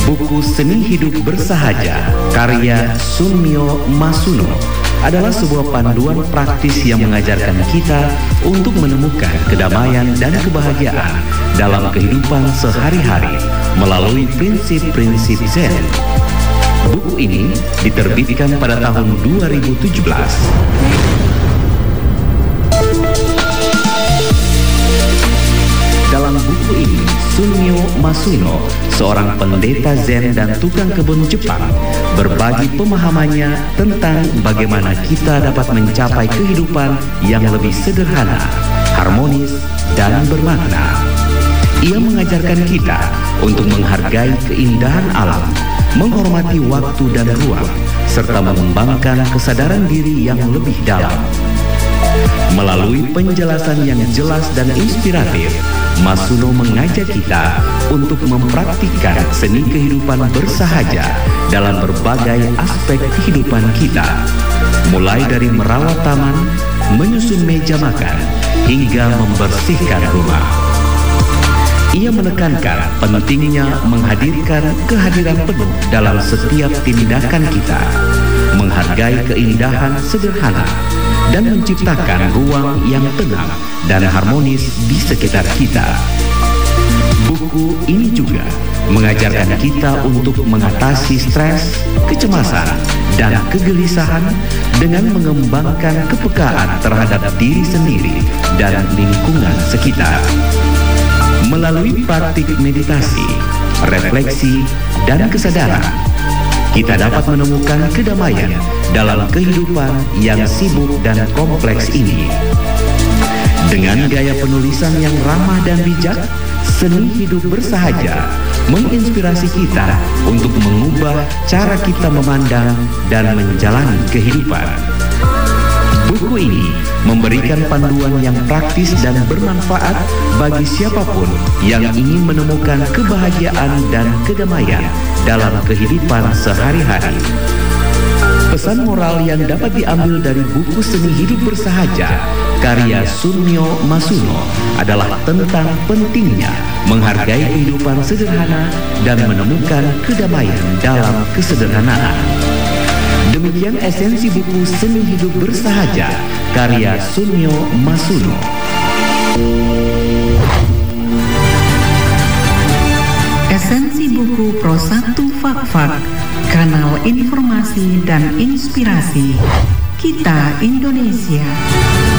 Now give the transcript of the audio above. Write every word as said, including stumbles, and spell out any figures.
Buku Seni Hidup Bersahaja karya Sunmyo Masuno adalah sebuah panduan praktis yang mengajarkan kita untuk menemukan kedamaian dan kebahagiaan dalam kehidupan sehari-hari melalui prinsip-prinsip Zen. Buku ini diterbitkan pada tahun dua ribu tujuh belas. Dalam buku ini, Sunmyo Masuno, seorang pendeta Zen dan tukang kebun Jepang, berbagi pemahamannya tentang bagaimana kita dapat mencapai kehidupan yang lebih sederhana, harmonis, dan bermakna. Ia mengajarkan kita untuk menghargai keindahan alam, menghormati waktu dan ruang, serta mengembangkan kesadaran diri yang lebih dalam. Melalui penjelasan yang jelas dan inspiratif, Masuno mengajak kita untuk mempraktikkan seni kehidupan bersahaja dalam berbagai aspek kehidupan kita, mulai dari merawat taman, menyusun meja makan, hingga membersihkan rumah. Ia menekankan pentingnya menghadirkan kehadiran penuh dalam setiap tindakan kita, menghargai keindahan sederhana, dan menciptakan ruang yang tenang dan harmonis di sekitar kita. Buku ini juga mengajarkan kita untuk mengatasi stres, kecemasan, dan kegelisahan dengan mengembangkan kepekaan terhadap diri sendiri dan lingkungan sekitar. Melalui praktik meditasi, refleksi, dan kesadaran, kita dapat menemukan kedamaian dalam kehidupan yang sibuk dan kompleks ini. Dengan gaya penulisan yang ramah dan bijak, Seni Hidup Bersahaja menginspirasi kita untuk mengubah cara kita memandang dan menjalani kehidupan. Buku ini memberikan panduan yang praktis dan bermanfaat bagi siapapun yang ingin menemukan kebahagiaan dan kedamaian dalam kehidupan sehari-hari. Pesan moral yang dapat diambil dari buku Seni Hidup Bersahaja karya Sunmyo Masuno adalah tentang pentingnya menghargai kehidupan sederhana dan menemukan kedamaian dalam kesederhanaan. Demikian esensi buku Seni Hidup Bersahaja karya Sunmyo Masuno. Esensi buku Pro satu Fak-Fak, kanal informasi dan inspirasi Kita Indonesia.